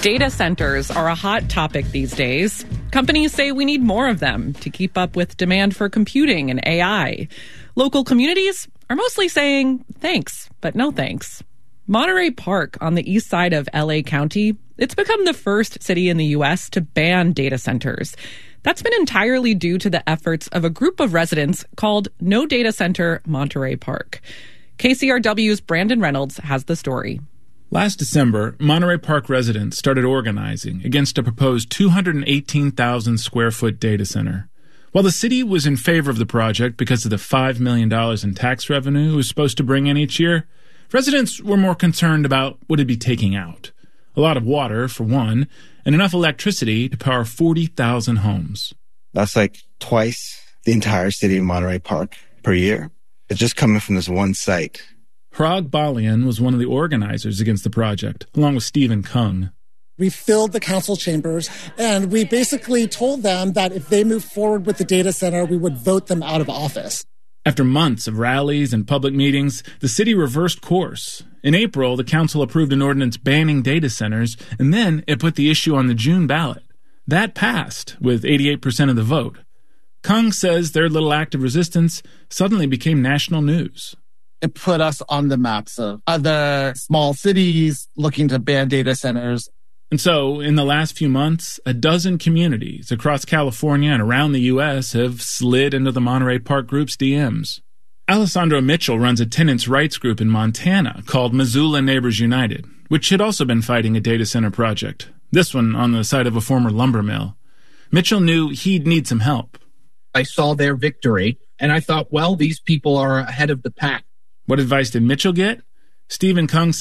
Data centers are a hot topic these days. Companies say we need more of them to keep up with demand for computing and AI. Local communities are mostly saying thanks, but no thanks. Monterey Park on the east side of LA County, it's become the first city in the U.S. to ban data centers. That's been entirely due to the efforts of a group of residents called No Data Center Monterey Park. KCRW's Brandon Reynolds has the story. Last December, Monterey Park residents started organizing against a proposed 218,000 square foot data center. While the city was in favor of the project because of the $5 million in tax revenue it was supposed to bring in each year, residents were more concerned about what it'd be taking out. A lot of water, for one, and enough electricity to power 40,000 homes. That's like twice the entire city of Monterey Park per year. It's just coming from this one site. Parag Balian was one of the organizers against the project, along with Stephen Kung. We filled the council chambers, and we basically told them that if they moved forward with the data center, we would vote them out of office. After months of rallies and public meetings, the city reversed course. In April, the council approved an ordinance banning data centers, and then it put the issue on the June ballot. That passed, with 88% of the vote. Kung says their little act of resistance suddenly became national news. It put us on the maps of other small cities looking to ban data centers. And so, in the last few months, a dozen communities across California and around the U.S. have slid into the Monterey Park Group's DMs. Alessandro Mitchell runs a tenants' rights group in Montana called Missoula Neighbors United, which had also been fighting a data center project, this one on the site of a former lumber mill. Mitchell knew he'd need some help. I saw their victory, and I thought, well, these people are ahead of the pack. What advice did Mitchell get? Stephen Kung